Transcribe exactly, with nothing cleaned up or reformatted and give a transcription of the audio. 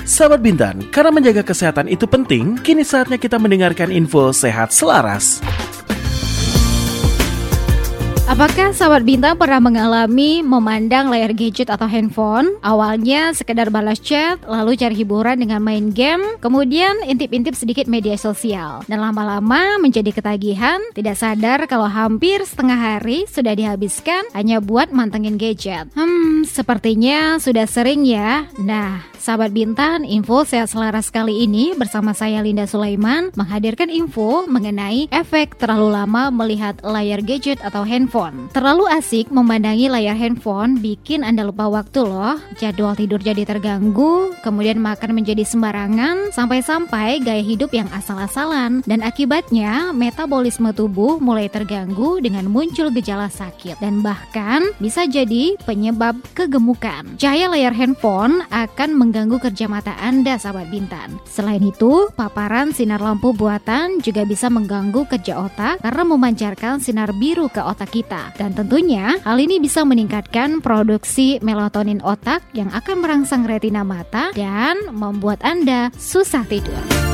Sahabat Bintan, karena menjaga kesehatan itu penting, kini saatnya kita mendengarkan info sehat selaras. Apakah sahabat Bintang pernah mengalami memandang layar gadget atau handphone? Awalnya sekedar balas chat, lalu cari hiburan dengan main game, kemudian intip-intip sedikit media sosial. Dan lama-lama menjadi ketagihan, tidak sadar kalau hampir setengah hari sudah dihabiskan hanya buat mantengin gadget. Hmm, sepertinya sudah sering ya. Nah, sahabat Bintan, info sehat selaras kali ini bersama saya Linda Sulaiman menghadirkan info mengenai efek terlalu lama melihat layar gadget atau handphone. Terlalu asik memandangi layar handphone bikin Anda lupa waktu loh. Jadwal tidur jadi terganggu, kemudian makan menjadi sembarangan, sampai-sampai gaya hidup yang asal-asalan. Dan akibatnya metabolisme tubuh mulai terganggu dengan muncul gejala sakit. Dan bahkan bisa jadi penyebab kegemukan. Cahaya layar handphone akan mengganggu kerja mata Anda, sahabat Bintan. Selain itu, paparan sinar lampu buatan juga bisa mengganggu kerja otak karena memancarkan sinar biru ke otak kita. Dan tentunya hal ini bisa meningkatkan produksi melatonin otak yang akan merangsang retina mata dan membuat Anda susah tidur.